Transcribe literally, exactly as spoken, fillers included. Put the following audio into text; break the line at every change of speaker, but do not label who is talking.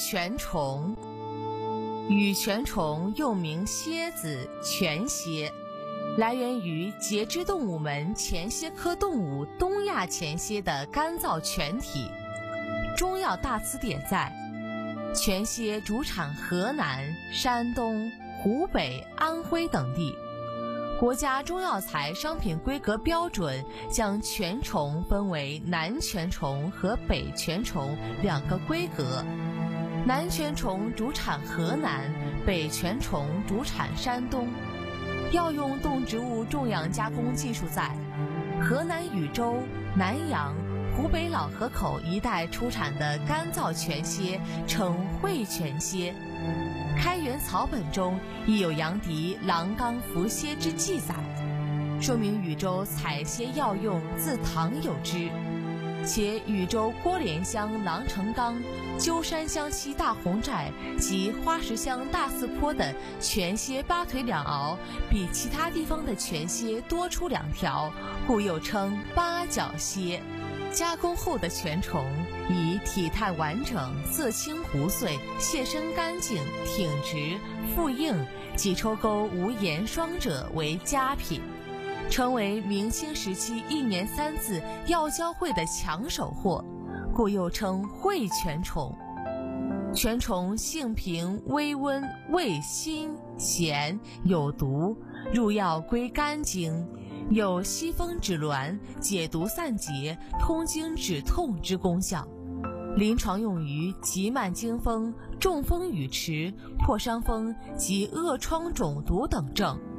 泉虫。羽泉虫又名蝎子、泉蝎，来源于节肢动物门前蝎科动物东亚前蝎的干燥泉体。中药大词典载，泉蝎主产河南、山东、湖北、安徽等地。国家中药材商品规格标准将泉虫分为南泉虫和北泉虫两个规格，南泉虫主产河南，北泉虫主产山东。药用动植物种养加工技术在河南禹州、南阳、湖北老河口一带出产的干燥泉蝎称会泉蝎。开元草本中亦有杨迪郎冈伏蝎之记载，说明禹州采蝎药用自唐有之。且禹州郭连乡郎城冈、鸠山乡西大红寨及花石乡大寺坡的泉蝎八腿两螯比其他地方的泉蝎多出两条，故又称八角蝎。加工后的泉虫以体态完整、色清无碎、蟹身干净、挺直、腹硬及抽沟无盐霜者为佳品，成为明清时期一年三次药交会的抢手货，故又称会泉虫。泉虫性平微温，味辛咸有毒，入药归肝经，有息风止挛、解毒散结、通经止痛之功效，临床用于急慢惊风、中风语迟、破伤风及恶疮肿毒等症。